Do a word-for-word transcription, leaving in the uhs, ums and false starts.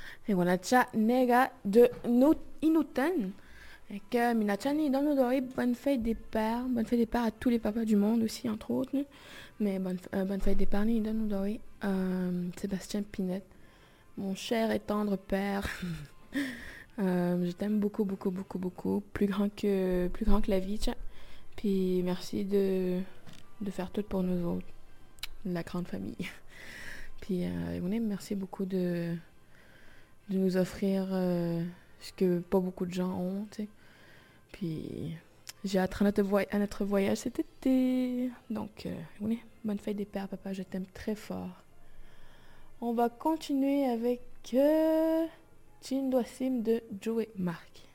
E wanacha nega de no inuten. Et que minachani dans nos bonne fête des pères, bonne fête des pères à tous les papas du monde aussi, entre autres. Nous. Mais bonne, euh, bonne fête des pères, ni dans nos euh, Sébastien Pinette, mon cher et tendre père. euh, je t'aime beaucoup, beaucoup, beaucoup, beaucoup. Plus grand que, plus grand que la vie, tiens. Puis merci de, de faire tout pour nous autres, la grande famille. Puis euh, on aime, merci beaucoup de, de nous offrir euh, ce que pas beaucoup de gens ont, tu sais. Puis j'ai hâte à notre, voy- à notre voyage cet été. Donc, euh, oui, bonne fête des pères, papa, je t'aime très fort. On va continuer avec euh, Chin Doissim de Joey Mark.